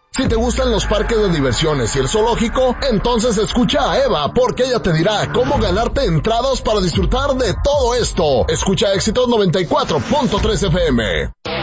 Si te gustan los parques de diversiones y el zoológico, entonces escucha a Eva, porque ella te dirá cómo ganarte entradas para disfrutar de todo esto. Escucha Éxitos 94.3 FM.